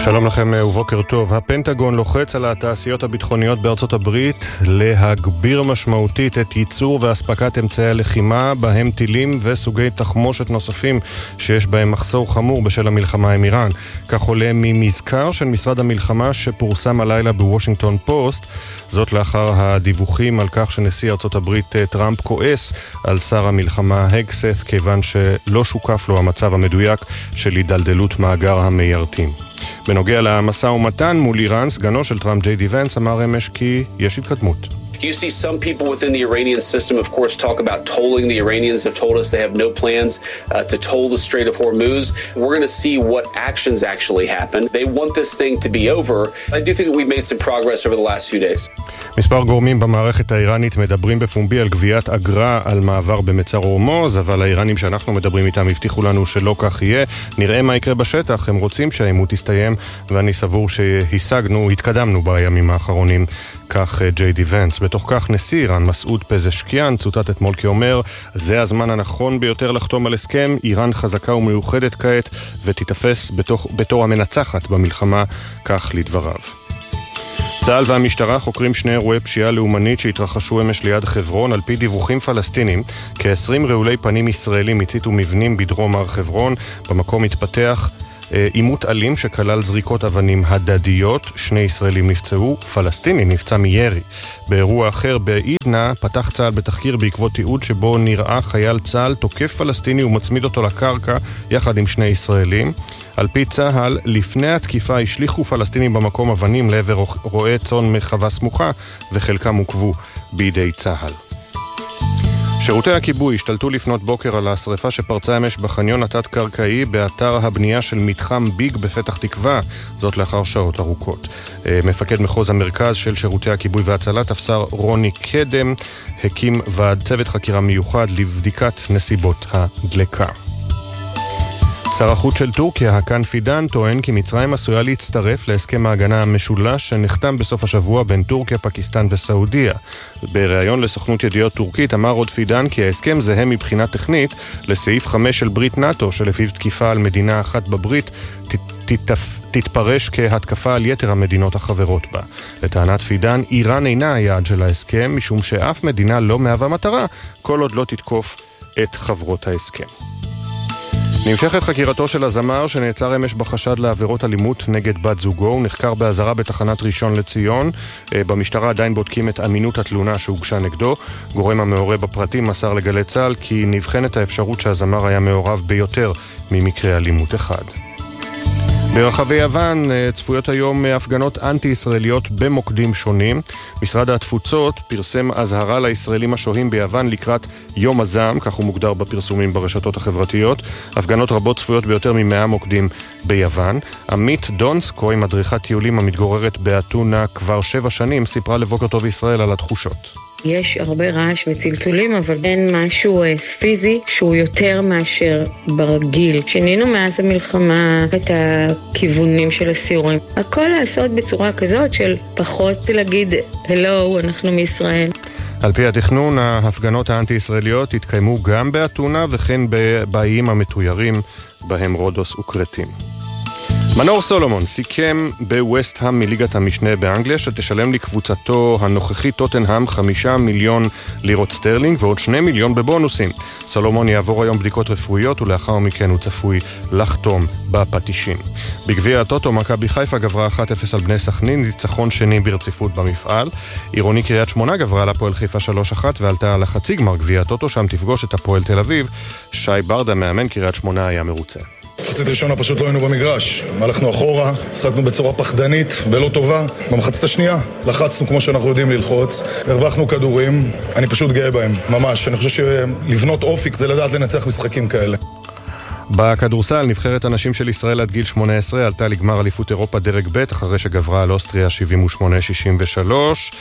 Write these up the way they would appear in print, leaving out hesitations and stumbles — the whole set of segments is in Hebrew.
שלום לכם ובוקר טוב. הפנטגון לוחץ על התעשיות הביטחוניות בארצות הברית להגביר משמעותית את ייצור והספקת אמצעי הלחימה, בהם טילים וסוגי תחמושת נוספים שיש בהם מחסור חמור בשל המלחמה עם איראן. כך עולה ממזכר של משרד המלחמה שפורסם הלילה בוושינגטון פוסט, זאת לאחר הדיווחים על כך שנשיא ארצות הברית טראמפ כועס על שר המלחמה הגסת כיוון שלא שוקף לו המצב המדויק של הידלדלות מאגר המיירטים. בנוגע למשא ומתן מול איראן, סגנו של טראמפ ג'יי די ונס אמר אמש כי יש התקדמות. You see some people within the Iranian system, of course, talk about tolling. The Iranians have told us they have no plans to toll the Strait of Hormuz. We're going to see what actions actually happen. They want this thing to be over. I do think that we've made some progress over the last few days. מספר גורמים במערכת האיראנית מדברים בפומבי על גביית אגרה על מעבר במצר הורמוז, אבל האיראנים שאנחנו מדברים איתם הבטיחו לנו שלא כך יהיה. נראה מה יקרה בשטח. הם רוצים שהעימות יסתיים, ואני סבור התקדמנו בימים האחרונים, כך ג'יי די ונס. בתוך כך נשיא איראן מסעוד פזשקיאן צוטט אתמול כאומר, זה הזמן הנכון ביותר לחתום על הסכם, איראן חזקה ומאוחדת כעת ותתפס בתור המנצחת במלחמה, כך לדבריו. צה"ל והמשטרה חוקרים שני אירועי פשיעה לאומנית שהתרחשו אמש ליד חברון. על פי דיווחים פלסטינים, כ-20 רעולי פנים ישראלים הציתו מבנים בדרום הר חברון. במקום התפתח עימות אלים שכלל זריקות אבנים הדדיות. שני ישראלים נפצעו, פלסטיני נפצע מירי. באירוע אחר בעידנה פתח צה"ל בתחקיר בעקבות תיעוד שבו נראה חייל צה"ל תוקף פלסטיני ומצמיד אותו לקרקע יחד עם שני ישראלים. על פי צה"ל, לפני התקיפה השליחו פלסטינים במקום אבנים לעבר רועי צאן מחווה סמוכה, וחלקם עוכבו בידי צה"ל. שירותי הכיבוי השתלטו לפנות בוקר על השריפה שפרצה אמש בחניון התת-קרקעי באתר הבנייה של מתחם ביג בפתח תקווה, זאת לאחר שעות ארוכות. מפקד מחוז המרכז של שירותי הכיבוי והצלה, תפסר רוני קדם, הקים ועד צוות חקירה מיוחד לבדיקת נסיבות הדלקה. שר החוץ של טורקיה, הקן פידן, טוען כי מצרים עשויה להצטרף להסכם ההגנה המשולש שנחתם בסוף השבוע בין טורקיה, פקיסטן וסעודיה. בריאיון לסוכנות ידיעות טורקית אמר עוד פידן כי ההסכם זהה מבחינה טכנית לסעיף 5 של ברית נאטו, שלפיו תקיפה על מדינה אחת בברית תתפרש כהתקפה על יתר המדינות החברות בה. לטענת פידן, איראן אינה היעד של ההסכם, משום שאף מדינה לא מהווה מטרה, כל עוד לא תתקוף את חברות ההסכם. נמשכת חקירתו של הזמר שנעצר אמש בחשד לעבירות אלימות נגד בת זוגו. הוא נחקר באזהרה בתחנת ראשון לציון. במשטרה עדיין בודקים את אמינות התלונה שהוגשה נגדו. גורם המעורה בפרטים מסר לגלי צה"ל כי נבחנת האפשרות שהזמר היה מעורב ביותר ממקרה אלימות אחד. ברחבי יוון צפויות היום הפגנות אנטי-ישראליות במוקדים שונים. משרד התפוצות פרסם אזהרה לישראלים השוהים ביוון לקראת יום הזעם, כך הוא מוגדר בפרסומים ברשתות החברתיות. הפגנות רבות צפויות ביותר מ100 מוקדים ביוון. עמית דונסקו, מדריכת טיולים המתגוררת באתונה כבר 7 שנים, סיפרה לבוקר טוב ישראל על התחושות. יש הרבה רעש וצלצולים, אבל אין משהו פיזי שהוא יותר מאשר ברגיל. שינינו מאז המלחמה את הכיוונים של הסיורים. הכל לעשות בצורה כזאת של פחות להגיד, הלו, אנחנו מישראל. על פי התכנון, ההפגנות האנטי-ישראליות התקיימו גם באתונה וכן באיים המתוירים, בהם רודוס וקרטים. מנור סולומון סיכם בווסט-האם מליגת המשנה באנגליה שתשלם לקבוצתו הנוכחית טוטנהאם 5 מיליון לירות סטרלינג ועוד 2 מיליון בבונוסים. סולומון יעבור היום בדיקות רפואיות ולאחר מכן הוא צפוי לחתום בפטישים. בגביע הטוטו מכבי חיפה גברה 1-0 על בני סכנין, ניצחון שני ברציפות במפעל. עירוני קריית שמונה גברה על הפועל חיפה 3-1 ועלתה על החצי גמר גביע הטוטו, שם תפגוש את הפועל תל אביב. שי ברדה, מאמן קריית שמונה, היה מרוצה. מחצית ראשונה פשוט לא היינו במגרש, הלכנו אחורה, שחקנו בצורה פחדנית ולא טובה. במחצית השנייה לחצנו כמו שאנחנו יודעים ללחוץ, הרווחנו כדורים, אני פשוט גאה בהם, ממש. אני חושב שלבנות אופק זה לדעת לנצח משחקים כאלה. בכדורסל, נבחרת הנשים של ישראל עד גיל 18 עלתה לגמר אליפות אירופה דרג ב' אחרי שגברה על אוסטריה 78-63.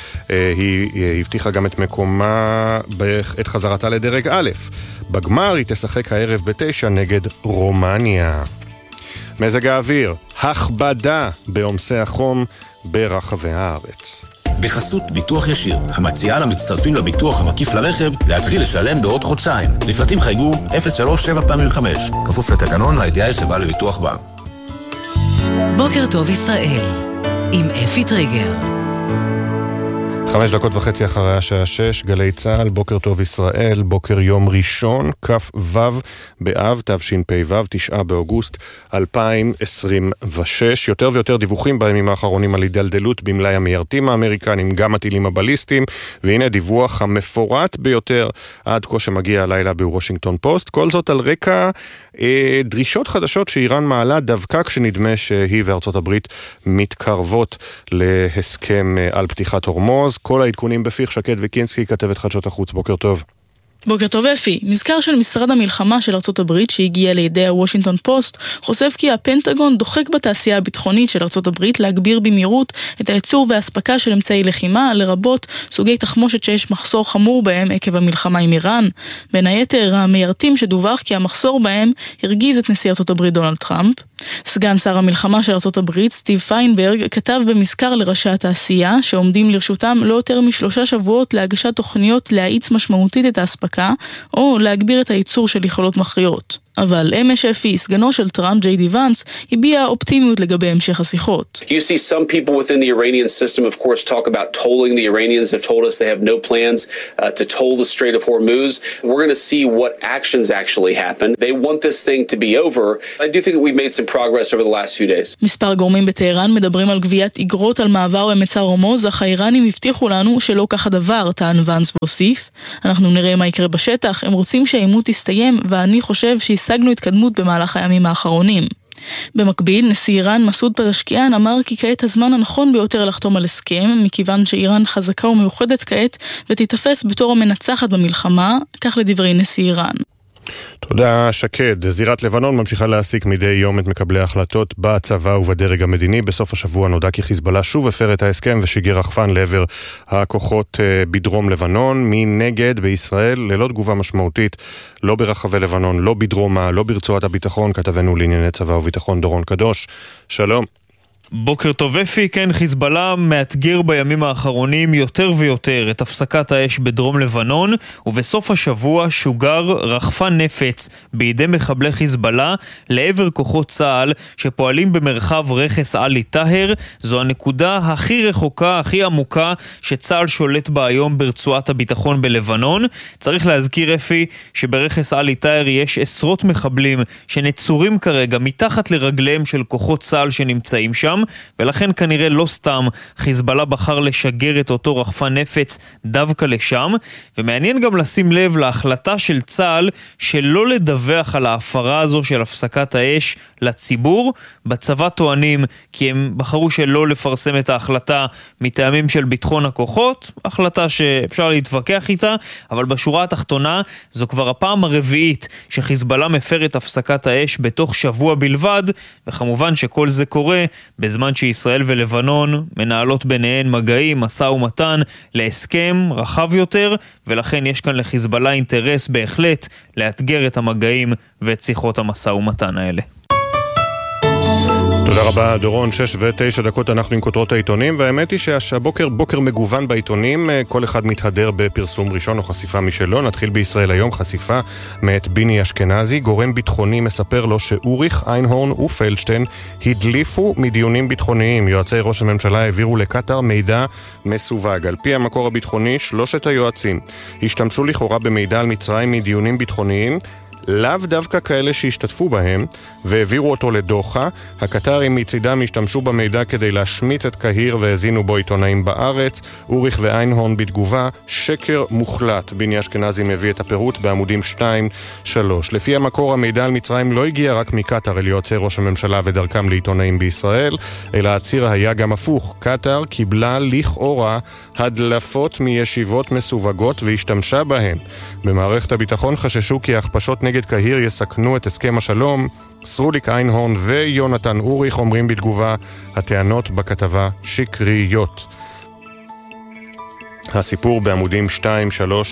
היא הבטיחה גם את מקומה, את חזרתה לדרג א'. בגמר היא תשחק הערב ב9 נגד רומניה. מזג האוויר, הכבדה בעומסי החום ברחבי הארץ. בחסות ביטוח ישיר, המציעה למצטרפים לביטוח המקיף לרכב להתחיל לשלם בעוד חודשיים. לפרטים חייגו 037 פעמים 5, כפוף לתקנון לידיעה חברה לביטוח בה. בוקר טוב ישראל, עם אפי טריגר. 5:30 אחרי השעה 6, גלי צהל, בוקר טוב ישראל, בוקר יום ראשון, כ"ו באב, תשפ"ו, 9 באוגוסט 2026. יותר ויותר דיווחים בימים האחרונים על הידלדלות במלאי המיירטים האמריקנים, גם הטילים הבליסטיים, והנה דיווח המפורט ביותר עד כה שמגיע הלילה בוושינגטון פוסט. כל זאת על רקע דרישות חדשות שאיראן מעלה דווקא כשנדמה שהיא וארצות הברית מתקרבות להסכם על פתיחת הורמוז. כל העדכונים בפיך שקד וקינסקי, כתבת חדשות החוץ. בוקר טוב. בוקר טוב אפי. מזכר של משרד המלחמה של ארצות הברית שהגיע לידי הוושינגטון פוסט חושף כי הפנטגון דוחק בתעשייה הביטחונית של ארצות הברית להגביר במהירות את הייצור וההספקה של אמצעי לחימה, לרבות סוגי תחמושת שיש מחסור חמור בהם עקב המלחמה עם איראן. בין היתר המיירטים שדווח כי המחסור בהם הרגיז את נשיא ארצות הברית דונלד טראמפ. סגן שר המלחמה של ארצות הברית סטיב פיינברג כתב במזכר לראשי התעשייה שעומדים לרשותם לא יותר מ3 שבועות להגשת תוכניות להאיץ משמעותית את ההספקה או להגביר את הייצור של יכולות מכריעות. אבל אמש אפי, סגנו של טראמפ, ג'יי די ואנס, הביע אופטימיות לגבי המשך השיחות. You see some people within the Iranian system, of course, talk about tolling. The Iranians have told us they have no plans to toll the Strait of Hormuz. We're going to see what actions actually happen. They want this thing to be over. I do think that we've made some progress over the last few days. מספר גורמים בטהרן מדברים על גביית אגרות על מעבר במצר הורמוז, אך האיראנים הבטיחו לנו שלא כך הדבר, טען ואנס והוסיף. אנחנו נראה מה יקרה בשטח, הם רוצים שהעימות יסתיים, ואני חושב שהשגנו התקדמות במהלך הימים האחרונים. במקביל, נשיא איראן מסעוד פזשקיאן אמר כי כעת הזמן הנכון ביותר לחתום על הסכם, מכיוון שאיראן חזקה ומאוחדת כעת ותתפס בתור המנצחת במלחמה, כך לדברי נשיא איראן. תודה שקד. זירת לבנון ממשיכה להעסיק מדי יום את מקבלי ההחלטות בצבא ובדרג המדיני. בסוף השבוע נודע כי חיזבאללה שוב הפר את ההסכם ושיגר רחפן לעבר הכוחות בדרום לבנון. מנגד בישראל ללא תגובה משמעותית, לא ברחבי לבנון, לא בדרומה, לא ברצועת הביטחון. כתבנו לענייני צבא וביטחון דורון קדוש, שלום. בוקר טוב אפי. כן, חיזבאללה מאתגר בימים האחרונים יותר ויותר את הפסקת האש בדרום לבנון, ובסוף השבוע שוגר רחפן נפץ בידי מחבלי חיזבאללה לעבר כוחות צה"ל שפועלים במרחב רכס עלי טהר. זו הנקודה הכי רחוקה, הכי עמוקה שצה"ל שולט בה היום ברצועת הביטחון בלבנון. צריך להזכיר אפי שברכס עלי טהר יש עשרות מחבלים שנצורים כרגע מתחת לרגליהם של כוחות צה"ל שנמצאים שם, ולכן כנראה לא סתם חיזבאללה בחר לשגר את אותו רחפן נפץ דווקא לשם. ומעניין גם לשים לב להחלטה של צה"ל שלא לדווח על ההפרה הזו של הפסקת האש לציבור. בצבא טוענים כי הם בחרו שלא לפרסם את ההחלטה מטעמים של ביטחון הכוחות, החלטה שאפשר להתווכח איתה, אבל בשורה התחתונה זו כבר הפעם הרביעית שחיזבאללה מפר את הפסקת האש בתוך שבוע בלבד, וכמובן שכל זה קורה בזמן שישראל ולבנון מנהלות ביניהן מגעים, משא ומתן להסכם רחב יותר, ולכן יש כאן לחיזבאללה אינטרס בהחלט לאתגר את המגעים ואת שיחות המשא ומתן האלה. תודה רבה דורון. 6:09 אנחנו עם כותרות העיתונים, והאמת היא שהבוקר בוקר מגוון בעיתונים, כל אחד מתהדר בפרסום ראשון או חשיפה משלו. נתחיל בישראל היום, חשיפה מאת ביני אשכנזי. גורם ביטחוני מספר לו שאוריך, איינהורן ופלדשטיין הדליפו מדיונים ביטחוניים. יועצי ראש הממשלה העבירו לקטר מידע מסווג. על פי המקור הביטחוני, 3 היועצים השתמשו לכאורה במידע על מצרים מדיונים ביטחוניים, לאו דווקא כאלה שהשתתפו בהם, והעבירו אותו לדוחה. הקטרים מצידם השתמשו במידע כדי להשמיץ את קהיר והזינו בו עיתונאים בארץ. אוריך ואיינהורן בתגובה, שקר מוחלט. ביני אשכנזי מביא את הפירוט בעמודים 2-3. לפי המקור, המידע על מצרים לא הגיע רק מקטר אל יועצי ראש הממשלה ודרכם לעיתונאים בישראל, אלא הציר היה גם הפוך. קטר קיבלה לכאורה הדלפות מישיבות מסווגות והשתמשה בהן. במערכת הביטחון חששו כי ההכפשות נגד קהיר יסכנו את הסכם השלום. סרוליק איינהורן ויונתן אוריך אומרים בתגובה, הטענות בכתבה שקריות. הסיפור בעמודים 2-3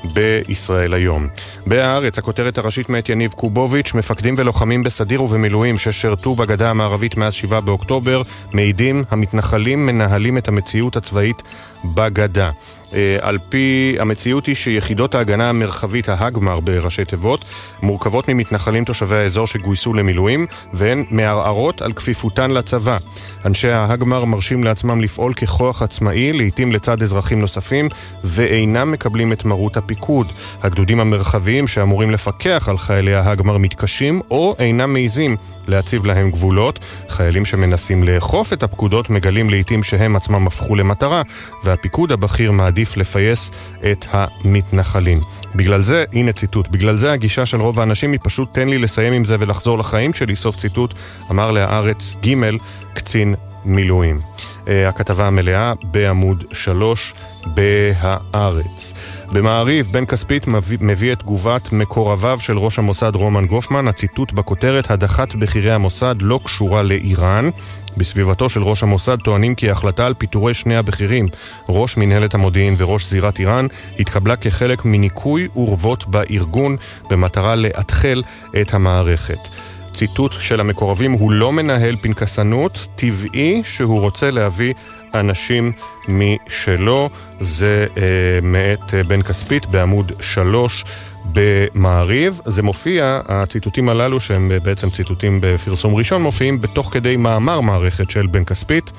בישראל היום. בהארץ, הכותרת הראשית מאת יניב קובוביץ', מפקדים ולוחמים בסדיר ובמילואים ששרתו בגדה המערבית מאז 7 באוקטובר, מעידים המתנחלים מנהלים את המציאות הצבאית בגדה. על פי המציאות היא שיחידות ההגנה המרחבית ההגמר בראשי תיבות מורכבות ממתנחלים תושבי האזור שגויסו למילואים והן מערערות על כפיפותן לצבא. אנשי ההגמר מרשים לעצמם לפעול ככוח עצמאי, לעתים לצד אזרחים נוספים, ואינם מקבלים את מרות הפיקוד. הגדודים המרחביים שאמורים לפקח על חיילי ההגמר מתקשים או אינם מעיזים להציב להם גבולות. חיילים שמנסים לאכוף את הפקודות מגלים לעתים שהם עצמם הפכו למטרה, והפיקוד הבכיר מעדיף לפייס את המתנחלים. בגלל זה, הנה ציטוט, בגלל זה הגישה של רוב האנשים היא פשוט תן לי לסיים עם זה ולחזור לחיים שלי, סוף ציטוט, אמר להארץ ג' קצין מילואים. הכתבה המלאה בעמוד 3 בהארץ. במעריב, בן כספית מביא את תגובת מקורביו של ראש המוסד רומן גופמן. הציטוט בכותרת, הדחת בכירי המוסד לא קשורה לאיראן. בסביבתו של ראש המוסד טוענים כי ההחלטה על פיטורי שני הבכירים, ראש מנהלת המודיעין וראש זירת איראן, התקבלה כחלק מניקוי עורבות בארגון במטרה לאתחל את המערכת. ציטוט של המקורבים, הוא לא מנהל פנקסנות, טבעי שהוא רוצה להביא אנשים משלו. זה מאת בן כספית בעמוד 3 במעריב. זה מופיע, הציטוטים הללו שהם בעצם ציטוטים בפרסום ראשון, מופיעים בתוך כדי מאמר מערכת של בן כספית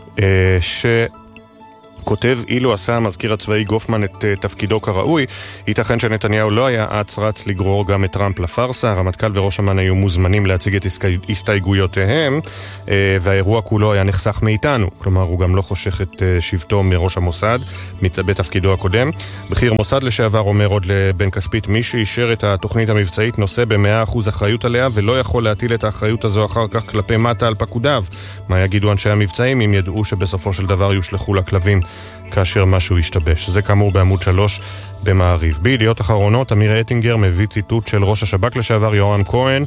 כותב, אילו עשה המזכיר הצבאי גופמן את תפקידו כראוי, ייתכן שנתניהו לא היה אץ-רץ לגרור גם את טראמפ לפרסה. הרמטכ"ל וראש אמ"ן היו מוזמנים להציג את הסתייגויותיהם, והאירוע כולו היה נחסך מאיתנו. כלומר, הוא גם לא חושך את שבטו מראש המוסד בתפקידו הקודם. בכיר מוסד לשעבר אומר עוד לבן כספית, מי שאישר את התוכנית המבצעית נושא ב100% אחריות עליה, ולא יכול להטיל את האחריות הזו אחר כך כלפי מטה על פקודיו. מה יגידו אנשי המבצעים אם ידעו שבסופו של דבר יושלחו לכלבים כאשר משהו ישתבש? זה כאמור בעמוד 3 במעריב. בידיעות אחרונות, אמיר אטינגר מביא ציטוט של ראש השב"כ לשעבר יורם כהן,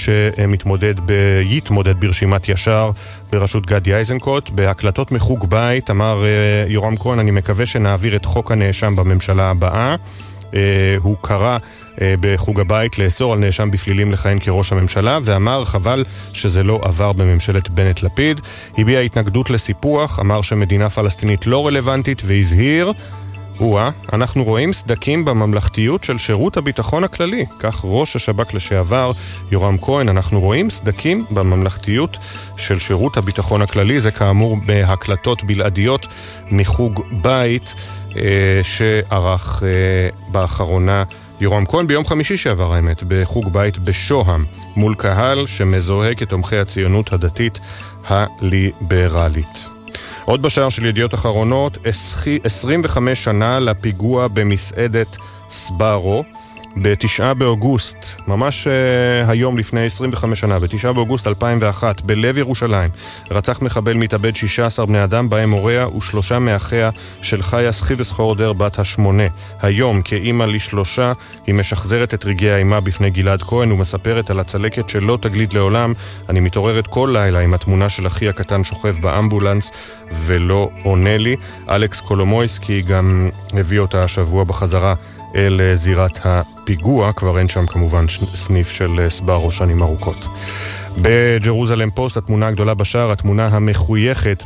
שיתמודד ברשימת ישר בראשות גדי איזנקוט. בהקלטות מחוג בית אמר יורם כהן, אני מקווה שנעביר את חוק הנאשם בממשלה הבאה. הוא קרא בחוג הבית לאסור על נאשם בפלילים לכהן כראש הממשלה, ואמר חבל שזה לא עבר בממשלת בנט לפיד. הביע התנגדות לסיפוח, אמר שמדינה פלסטינית לא רלוונטית, והזהיר, אנחנו רואים סדקים בממלכתיות של שירות הביטחון הכללי. כך ראש השב"כ לשעבר יורם כהן, אנחנו רואים סדקים בממלכתיות של שירות הביטחון הכללי. זה כאמור בהקלטות בלעדיות מחוג בית שערך באחרונה יורם כהן ביום חמישי שעבר, האמת, בחוג בית בשוהם, מול קהל שמזוהה כתומכי הציונות הדתית הליברלית. עוד בשער של ידיעות אחרונות, 25 שנה לפיגוע במסעדת סבארו, ב9 באוגוסט, ממש היום לפני 25 שנה, ב9 באוגוסט 2001, בלב ירושלים, רצח מחבל מתאבד 16 בני אדם, בהם הוריה ו3 מאחיה של חיה סחיבס חורדר בת ה8. היום, כאימא לשלושה, היא משחזרת את רגעי האימה בפני גלעד כהן ומספרת על הצלקת שלא תגליד לעולם. אני מתעוררת כל לילה עם התמונה של אחי הקטן שוכב באמבולנס ולא עונה לי. אלכס קולומויסקי גם הביא אותה השבוע בחזרה אל זירת הפיגוע, כבר אין שם כמובן סניף של סבארו שנים ארוכות. בג'רוזלם פוסט, התמונה הגדולה בשער, התמונה המחויכת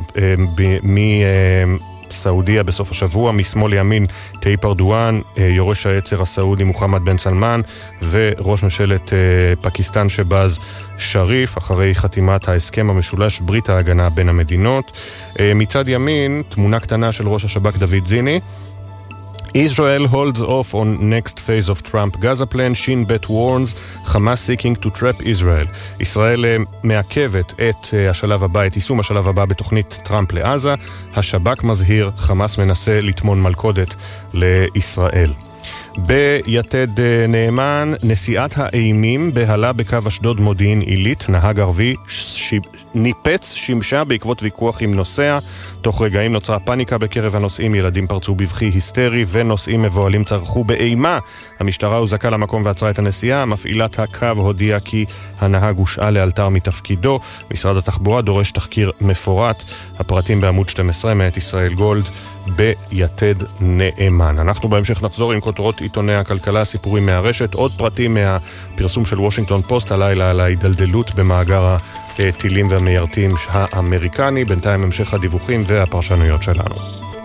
מסעודיה בסוף השבוע, משמאל לימין טייפ ארדואן, יורש העצר הסעודי מוחמד בן סלמן, וראש ממשלת פקיסטן שבאז שריף, אחרי חתימת ההסכם המשולש ברית ההגנה בין המדינות. מצד ימין, תמונה קטנה של ראש השב"כ דוד זיני, Israel holds off on next phase of Trump Gaza plan. Shin Bet warns Hamas seeking to trap Israel. ישראל מעכבת את השלב הבא, את יישום השלב הבא בתוכנית טראמפ לעזה. השב"כ מזהיר, חמאס מנסה לטמון מלכודת לישראל. ביתד נאמן, נסיעת האימים בהלה בקו אשדוד מודיעין עילית, נהג ערבי ניפץ שמשה בעקבות ויכוח עם נוסע. תוך רגעים נוצרה פאניקה בקרב הנוסעים, ילדים פרצו בבכי היסטרי ונוסעים מבועלים צרחו באימה. המשטרה הוזעקה למקום ועצרה את הנסיעה. מפעילת הקו הודיעה כי הנהג הושעה לאלתר מתפקידו. משרד התחבורה דורש תחקיר מפורט. הפרטים בעמוד 12 מאת ישראל גולד ביתד נאמן. אנחנו בהמשך נחזור עם כותרות עיתוני הכלכלה, סיפורים מהרשת, עוד פרטים מהפרסום של וושינגטון פוסט הלילה על ההידלדלות במאגר הטילים והמיירטים האמריקני. בינתיים המשך הדיווחים והפרשנויות שלנו.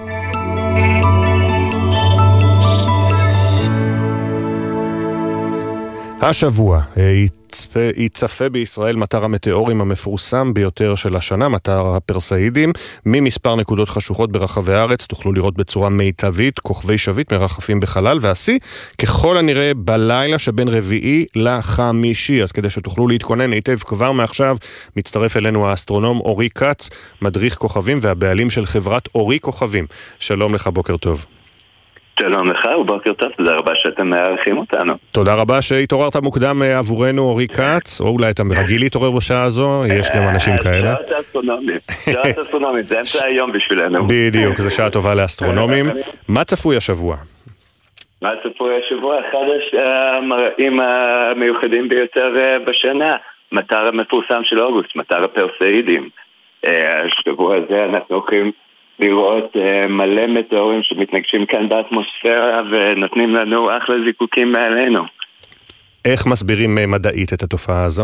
השבוע יצפה בישראל מטר המטאורים המפורסם ביותר של השנה, מטר הפרסאידים, ממספר נקודות חשוכות ברחבי הארץ. תוכלו לראות בצורה מיטבית כוכבי שביט מרחפים בחלל, והשיא ככל הנראה בלילה שבין רביעי לחמישי. אז כדי שתוכלו להתכונן היטב כבר מעכשיו, מצטרף אלינו האסטרונום אורי קץ, מדריך כוכבים והבעלים של חברת אורי כוכבים. שלום לך, בוקר טוב. שלום לך ובוקר טוב, תודה רבה שאתם מארחים אותנו. תודה רבה שהתעוררת מוקדם עבורנו, אורי קץ, או אולי אתה רגיל להתעורר בשעה הזו, יש גם אנשים כאלה. שעת אסטרונומית, זה אמצע היום בשבילנו. בדיוק, זו שעה טובה לאסטרונומים. מה צפוי השבוע? מה צפוי השבוע? אחד המראים המיוחדים ביותר בשנה, מטר המפורסם של אוגוסט, מטר הפרסאידים. השבוע הזה אנחנו הולכים לראות מלא מטאורים שמתנגשים כאן באטמוספירה ונותנים לנו אחלה זיקוקים מעלינו. איך מסבירים מדעית את התופעה הזו?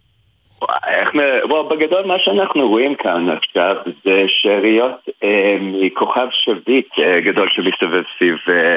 בגדול מה שאנחנו רואים כאן עכשיו זה שאריות מכוכב שביט גדול שמסתובב סביב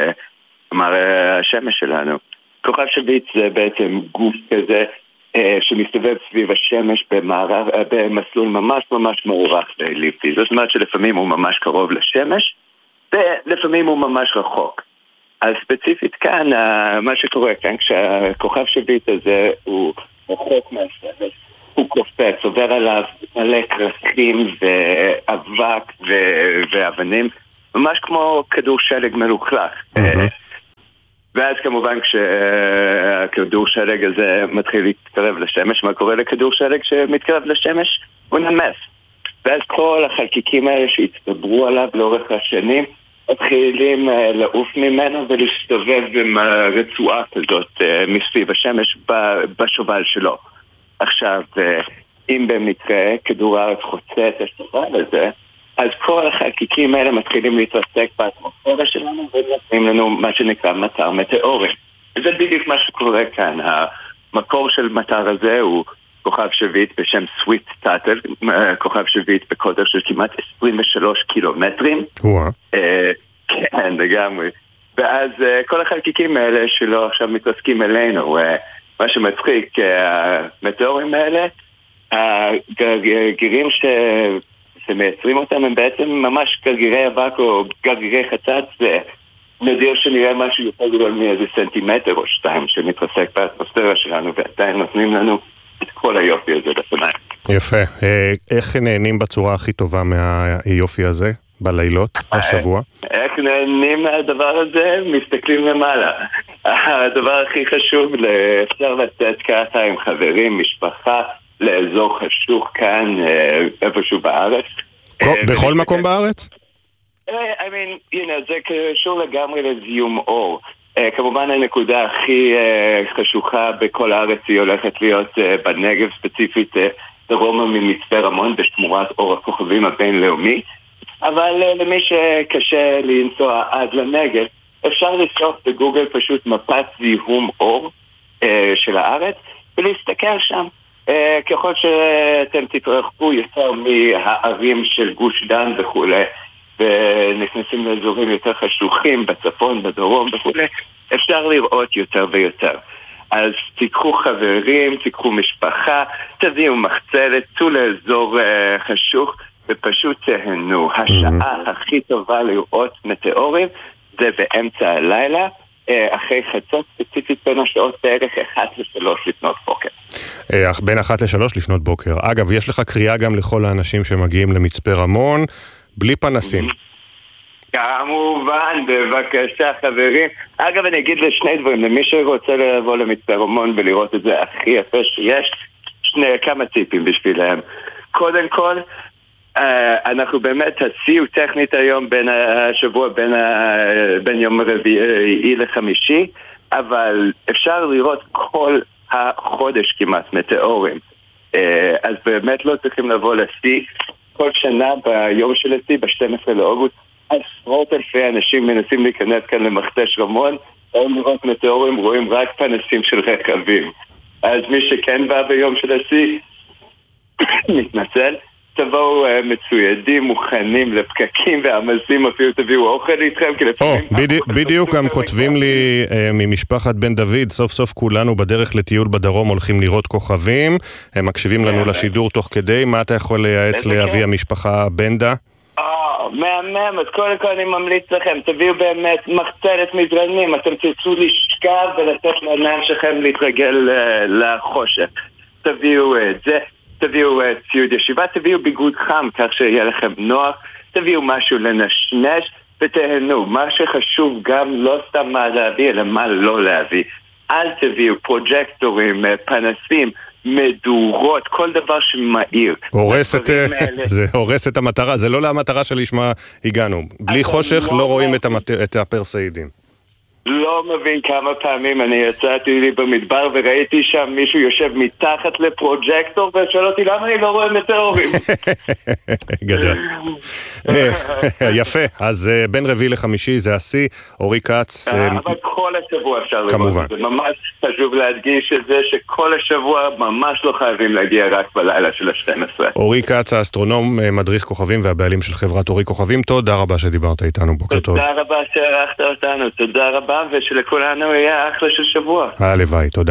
השמש שלנו. כוכב שביט זה בעצם גוף כזה שמסתובב סביב השמש במסלול ממש ממש מעורך ואליפטי. זאת אומרת שלפעמים הוא ממש קרוב לשמש ולפעמים הוא ממש רחוק. אז ספציפית כאן, מה שקורה כאן כשהכוכב שביט הזה הוא רחוק מהשמש, הוא קופץ, עובר עליו מלא קרסים ואבק ואבנים, ממש כמו כדור שלג מלוכלך. ואז כמובן כשהכדור שלג הזה מתחיל להתקרב לשמש, מה קורה לכדור שלג שמתקרב לשמש? הוא נמס. ואז כל החלקיקים האלה שהצטברו עליו לאורך השנים מתחילים לעוף ממנו ולהסתובב עם רצועה כזאת מסביב השמש בשובל שלו. עכשיו, אם במקרה כדור הארץ חוצה את השובל הזה, אז כל החלקיקים האלה מתחילים להתרסק באטמוספירה שלנו ונותנים לנו מה שנקרא מטר מטאורים. זה בדיוק מה שקורה כאן. המקור של מטר הזה הוא כוכב שביט בשם סוויט טאטל, כוכב שביט בקוטר של כמעט 23 קילומטרים. כן, לגמרי. ואז כל החלקיקים האלה שלא עכשיו מתרסקים אלינו. מה שמצחיק, המטאורים האלה, הגרגירים שמייצרים אותם הם בעצם ממש גרגירי אבק או גרגירי חצץ, נדיר שנראה משהו יותר גדול מאיזה סנטימטר או שתיים שמתרסק באטמוספירה שלנו, ועדיין נותנים לנו את כל היופי הזה לפני. יפה. איך נהנים בצורה הכי טובה מהיופי הזה בלילות, בשבוע? איך נהנים מהדבר הזה? מסתכלים למעלה. הדבר הכי חשוב, אפשר לצאת ככה עם חברים, משפחה, לאזור חשוך כאן, איפשהו בארץ. בכל מקום בארץ? זה קשור לגמרי לזיום אור. כמובן הנקודה הכי חשוכה בכל הארץ היא הולכת להיות בנגב, ספציפית דרומה ממצפה רמון בשמורת אור הכוכבים הבינלאומי. אבל למי שקשה לנסוע עד לנגב, אפשר לשלוח בגוגל פשוט מפת זיהום אור של הארץ ולהסתכל שם. ככל שאתם תתרחקו יותר מהערים של גוש דן וכו' ונכנסים לאזורים יותר חשוכים בצפון, בדרום וכו', אפשר לראות יותר ויותר. אז תיקחו חברים, תיקחו משפחה, תביאו מחצלת, צאו לאזור חשוך ופשוט תהנו. השעה הכי טובה לראות מטאורים זה באמצע הלילה, אחרי חצות, ספציפית בין השעות בערך 1-3 לפנות בוקר. בין 1-3 לפנות בוקר. אגב, יש לך קריאה גם לכל האנשים שמגיעים למצפה רמון, בלי פנסים. כמובן, בבקשה חברים. אגב, אני אגיד לשני דברים, למי שרוצה לבוא למצפה רמון ולראות את זה הכי יפה שיש, כמה טיפים בשבילם. קודם כל, אנחנו באמת הציעו טכנית היום בין השבוע, בין יום רביעי לחמישי, אבל אפשר לראות כל החודש כמעט מטאורים. אז באמת לא צריכים לבוא לשיא. כל שנה ביום של השיא, ב-12 לאוגוסט, עשרות אלפי אנשים מנסים להיכנס כאן למכתש רמון, או לראות מטאורים, רואים רק פנסים של רכבים. אז מי שכן בא ביום של השיא, מתנצל, תבואו מצוידים, מוכנים לפקקים ועמסים, אפילו תביאו אוכל איתכם, כי לפעמים... בדיוק גם כותבים לי ממשפחת בן דוד, סוף סוף כולנו בדרך לטיול בדרום הולכים לראות כוכבים, הם מקשיבים לנו לשידור תוך כדי, מה אתה יכול לייעץ לאבי המשפחה בנדה? מהמם, אז קודם כל אני ממליץ לכם, תביאו באמת מחצלת מזרנים, אתם תצאו לשכב ולתת לעיניים שלכם להתרגל לחושך. תביאו את זה, תביאו ציוד ישיבה, תביאו ביגוד חם כך שיהיה לכם נוח, תביאו משהו לנשנש ותהנו. מה שחשוב גם לא סתם מה להביא, אלא מה לא להביא. אל תביאו פרוג'קטורים, פנסים, מדורות, כל דבר שמאיר. זה הורס את המטרה, זה לא למטרה שלשמה הגענו. בלי חושך לא רואים את הפרסאידים. לא מבין כמה פעמים אני יצאתי לי במדבר וראיתי שם מישהו יושב מתחת לפרוג'קטור ושאל אותי למה אני לא רואה מטאורים. גדול. יפה, אז בין רביעי לחמישי זה השיא, אורי כץ. אבל כל השבוע אפשר לראות. כמובן. זה ממש חשוב להדגיש את זה שכל השבוע ממש לא חייבים להגיע רק בלילה של ה-12. אורי כץ, האסטרונום, מדריך כוכבים והבעלים של חברת אורי כוכבים, תודה רבה שדיברת איתנו, בוקר טוב. תודה רבה שערכת אותנו, תודה רבה. ושלכולנו יהיה אחלה של שבוע. הלוואי, תודה.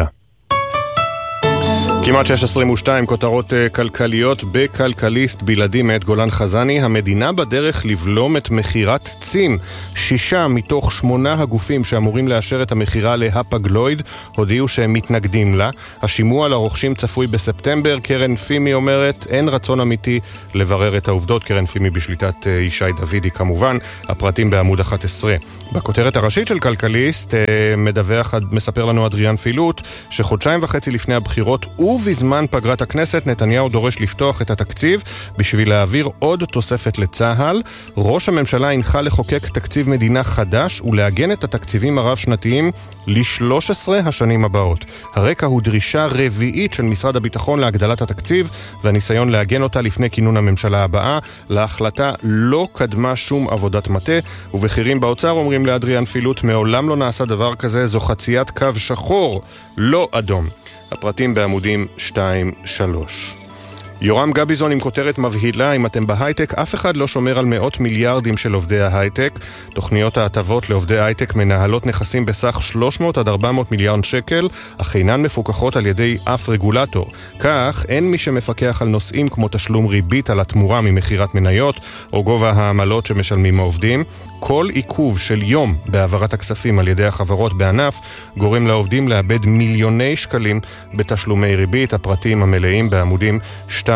כמעט 6:22 כותרות כלכליות בכלכליסט בלעדי מאת גולן חזני. המדינה בדרך לבלום את מחירת צים. 6 מתוך 8 הגופים שאמורים לאשר את המחירה להפגלויד הודיעו שהם מתנגדים לה. השימוע לרוכשים צפוי בספטמבר. קרן פימי אומרת אין רצון אמיתי לברר את העובדות. קרן פימי בשליטת ישי דוידי כמובן. הפרטים בעמוד 11. בכותרת הראשית של כלכליסט מספר לנו אדריאן פילוט שחודשיים וחצי לפני הבחירות ובזמן פגרת הכנסת נתניהו דורש לפתוח את התקציב בשביל להעביר עוד תוספת לצהל. ראש הממשלה הנחה לחוקק תקציב מדינה חדש ולהגן את התקציבים הרב-שנתיים ל-13 השנים הבאות. הרקע הוא דרישה רביעית של משרד הביטחון להגדלת התקציב והניסיון להגן אותה לפני כינון הממשלה הבאה. להחלטה לא קדמה שום עבודת מטה, ובכירים באוצר אומרים לאדריאן פילוט מעולם לא נעשה דבר כזה, זו חציית קו שחור, לא אדום. הפרטים בעמודים 2-3. יורם גביזון עם כותרת מבהילה, אם אתם בהייטק, אף אחד לא שומר על מאות מיליארדים של עובדי ההייטק. תוכניות ההטבות לעובדי ההייטק מנהלות נכסים בסך 300 עד 400 מיליארד שקל, אך אינן מפוקחות על ידי אף רגולטור. כך, אין מי שמפקח על נושאים כמו תשלום ריבית על התמורה ממחירת מניות, או גובה העמלות שמשלמים העובדים. כל עיכוב של יום בהעברת הכספים על ידי החברות בענף, גורם לעובדים לאבד מיליוני שקלים בתשלומי ריבית. הפרטים המלאים בעמודים 2-3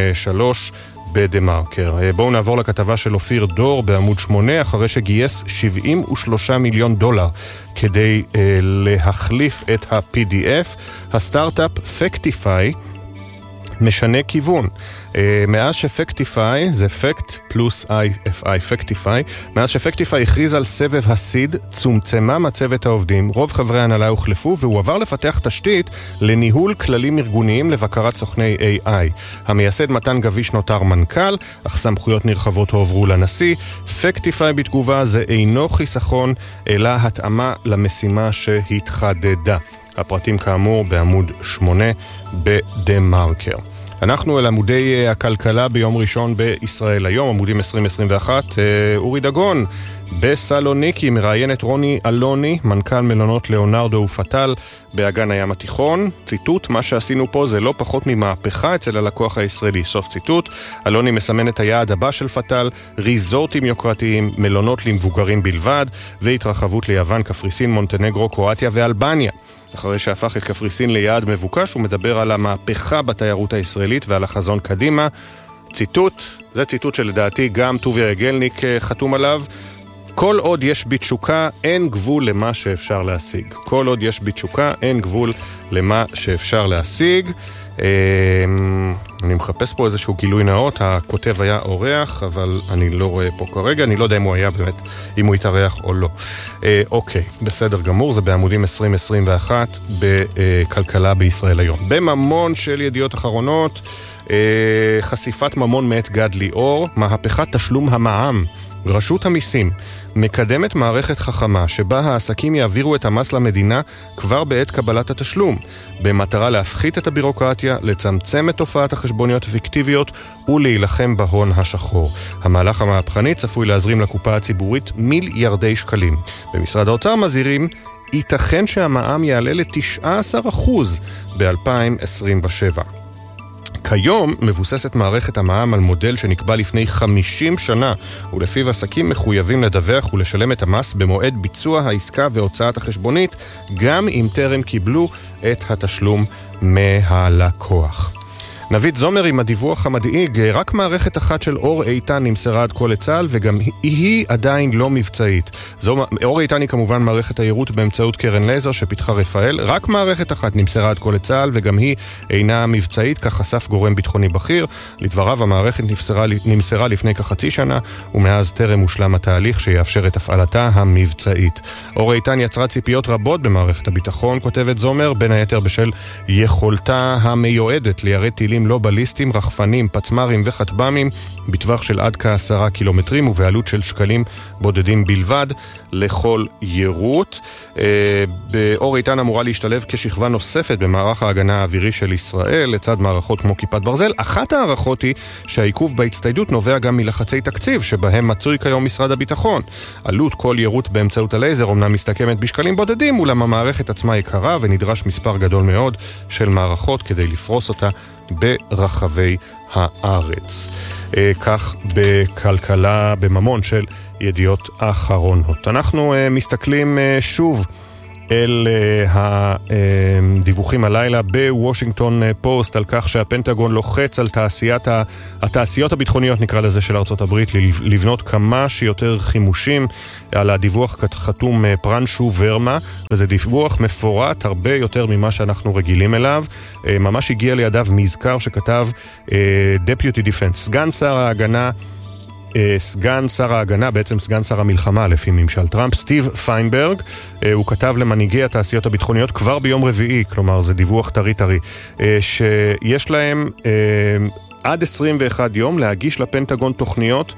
בדה-מרקר. בואו נעבור לכתבה של אופיר דור בעמוד 8, אחרי שגייס $73 מיליון כדי להחליף את ה-PDF. הסטארט-אפ פקטיפיי משנה כיוון. מאז שפקטיפיי, זה פקט פלוס IFI, פקטיפיי, מאז שפקטיפיי הכריז על סבב הסיד, צומצמה מצבת העובדים, רוב חברי ההנהלה הוחלפו, והוא עבר לפתח תשתית לניהול כללים ארגוניים לבקרת סוכני AI. המייסד מתן גביש נותר מנכ"ל, אך סמכויות נרחבות הועברו לנשיא. פקטיפיי בתגובה זה אינו חיסכון, אלא התאמה למשימה שהתחדדה. הפרטים כאמור בעמוד 8 בדה-מרקר. אנחנו אל עמודי הכלכלה ביום ראשון בישראל היום, עמודים 2021. אורי דגון בסלוניקי מראיין את רוני אלוני, מנכ"ל מלונות ליאונרדו ופטל באגן הים התיכון. ציטוט, מה שעשינו פה זה לא פחות ממהפכה אצל הלקוח הישראלי, סוף ציטוט. אלוני מסמן את היעד הבא של פטל, ריזורטים יוקרתיים, מלונות למבוגרים בלבד, והתרחבות ליוון, קפריסין, מונטנגרו, קרואטיה ואלבניה. אחרי שהפך את קפריסין ליעד מבוקש, הוא מדבר על המהפכה בתיירות הישראלית ועל החזון קדימה. ציטוט, זה ציטוט שלדעתי גם טוביה יגלניק חתום עליו. כל עוד יש בתשוקה, אין גבול למה שאפשר להשיג. כל עוד יש בתשוקה, אין גבול למה שאפשר להשיג. אני מחפש פה איזשהו גילוי נאות, הכותב היה אורח, אבל אני לא רואה פה כרגע, אני לא יודע אם הוא היה באמת, אם הוא התארח או לא. אוקיי, בסדר גמור, זה בעמודים 2021 בכלכלה בישראל היום. בממון של ידיעות אחרונות, חשיפת ממון מאת גד ליאור, מהפכת תשלום המע"מ. רשות המיסים מקדמת מערכת חכמה שבה העסקים יעבירו את המס למדינה כבר בעת קבלת התשלום, במטרה להפחית את הבירוקרטיה, לצמצם את תופעת החשבוניות הפיקטיביות ולהילחם בהון השחור. המהלך המהפכני צפוי להזרים לקופה הציבורית מיליארדי שקלים. במשרד האוצר מזהירים, ייתכן שהמע"מ יעלה ל-19% ב-2027. כיום מבוססת מערכת המע"מ על מודל שנקבע לפני 50 שנה, ולפיו עסקים מחויבים לדווח ולשלם את המס במועד ביצוע העסקה והוצאת החשבונית, גם אם טרם קיבלו את התשלום מהלקוח. נבית זומר עם הדיווח המדאיג, רק מערכת אחת של אור איתן נמסרה עד כה לצה"ל, וגם היא עדיין לא מבצעית. אור איתן היא כמובן מערכת תיירות באמצעות קרן לייזר שפיתחה רפאל, רק מערכת אחת נמסרה עד כה לצה"ל, וגם היא אינה מבצעית, כך חשף גורם ביטחוני בכיר. לדבריו המערכת נמסרה לפני כחצי שנה, ומאז טרם הושלם התהליך שיאפשר את הפעלתה המבצעית. אור איתן יצרה ציפיות רבות במערכת הביטחון, כותבת זומר, בין היתר בשל יכולתה המיועדת לירד טילים לא בליסטים, רחפנים, פצמרים וחטבמים בטווח של עד כ10 קילומטרים ובעלות של שקלים בודדים בלבד לכל יירוט. באור איתן אמורה להשתלב כשכבה נוספת במערך ההגנה האווירי של ישראל לצד מערכות כמו כיפת ברזל. אחת הערכות היא שהעיכוב בהצטיידות נובע גם מלחצי תקציב שבהם מצוי כיום משרד הביטחון. עלות כל יירוט באמצעות הלייזר אמנם מסתכמת בשקלים בודדים, אולם המערכת עצמה יקרה ונדרש מספר גדול מאוד של מערכות כדי לפרוס אותה ברחבי הארץ. כך בכלכלה בממון של ידיעות אחרונות. אנחנו מסתכלים שוב אל הדיווחים הלילה בוושינגטון פוסט על כך שהפנטגון לוחץ על התעשיות הביטחוניות, נקרא לזה, של ארצות הברית, לבנות כמה שיותר חימושים. על הדיווח חתום פרנשו ורמה, וזה דיווח מפורט הרבה יותר ממה שאנחנו רגילים אליו. ממש הגיע לידיו מזכר שכתב Deputy Defense, סגן שר ההגנה, בעצם סגן שר המלחמה לפי ממשל טראמפ, סטיב פיינברג. הוא כתב למנהיגי התעשיות הביטחוניות כבר ביום רביעי, כלומר זה דיווח טרי, שיש להם עד 21 יום להגיש לפנטגון תוכניות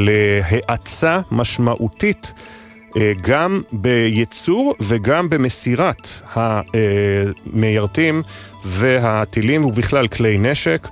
להאצה משמעותית גם בייצור וגם במסירת המיירטים והטילים ובכלל כלי נשק,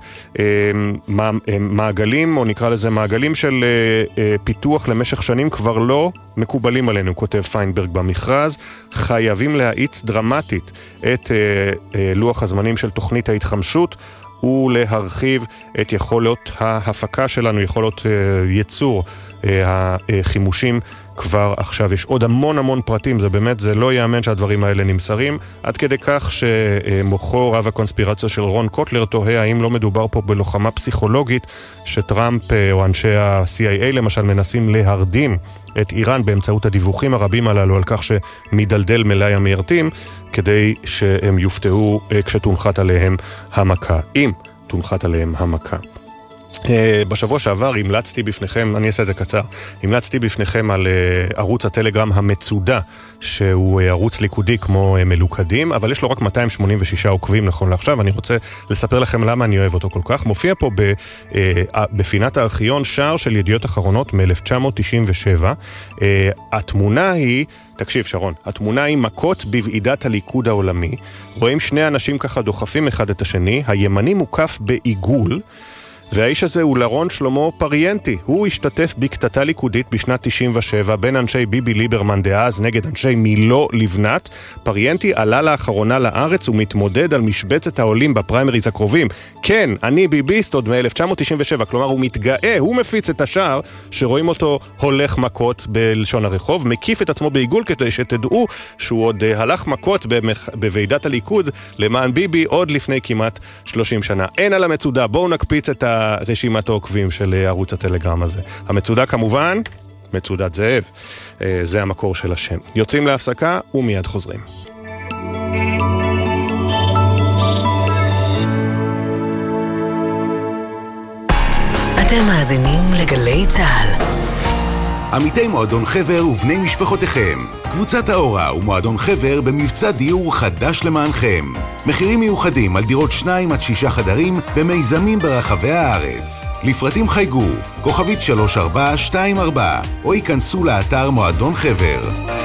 מעגלים, או נקרא לזה מעגלים של פיתוח למשך שנים כבר לא מקובלים עלינו, כותב פיינברג במכרז. חייבים להאיץ דרמטית את לוח הזמנים של תוכנית ההתחמשות ולהרחיב את יכולות ההפקה שלנו, יכולות ייצור החימושים כבר עכשיו. יש עוד המון פרטים, זה באמת, זה לא יאמן שהדברים האלה נמסרים, עד כדי כך שמוחו רב הקונספירציה של רון קוטלר תוהה האם לא מדובר פה בלוחמה פסיכולוגית שטראמפ או אנשי ה-CIA למשל מנסים להרדים את איראן באמצעות הדיווחים הרבים הללו על כך שמדלדל מלאי המיירטים, כדי שהם יופתעו כשתונחת עליהם המכה, אם תונחת עליהם המכה. בשבוע שעבר המלצתי בפניכם, אני אעשה את זה קצר, המלצתי בפניכם על ערוץ הטלגרם המצודה, שהוא ערוץ ליכודי כמו מלוכדים, אבל יש לו רק 286 עוקבים נכון לעכשיו. אני רוצה לספר לכם למה אני אוהב אותו כל כך. מופיע פה בפינת הארכיון שער של ידיעות אחרונות מ-1997. התמונה היא, תקשיב שרון, התמונה היא מכות בוועידת הליכוד העולמי. רואים שני אנשים ככה דוחפים אחד את השני, הימני מוקף בעיגול, והאיש הזה הוא לרון שלמה פריאנטי. הוא השתתף בקטטה ליכודית בשנת 97 בין אנשי ביבי ליברמן דאז נגד אנשי מילו לבנת. פריאנטי עלה לאחרונה לארץ ומתמודד על משבצת העולים בפריימריז הקרובים. כן, אני ביביסט עוד מ-1997, כלומר הוא מתגאה, הוא מפיץ את השער שרואים אותו הולך מכות בלשון הרחוב, מקיף את עצמו בעיגול כדי שתדעו שהוא עוד הלך מכות בוועידת הליכוד למען ביבי עוד לפני כמעט 30 שנה. אין על המצודה, בואו נקפיץ את רשימת העוקבים של ערוץ הטלגרם הזה. המצודה כמובן, מצודת זאב, זה המקור של השם. יוצאים להפסקה ומיד חוזרים. אתם מאזינים לגלי צהל. עמיתי מועדון חבר ובני משפחותיכם, קבוצת האורה ומועדון חבר במבצע דיור חדש למענכם. מחירים מיוחדים על דירות 2 עד 6 חדרים במיזמים ברחבי הארץ. לפרטים חייגו, כוכבית 3424, או ייכנסו לאתר מועדון חבר.